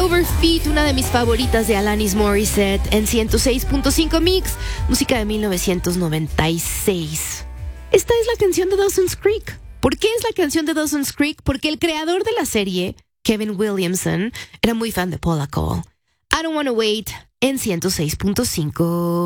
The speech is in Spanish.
Feet, una de mis favoritas de Alanis Morissette en 106.5 Mix, música de 1996. Esta es la canción de Dawson's Creek. ¿Por qué es la canción de Dawson's Creek? Porque el creador de la serie, Kevin Williamson, era muy fan de Paula Cole. I Don't Wanna Wait en 106.5.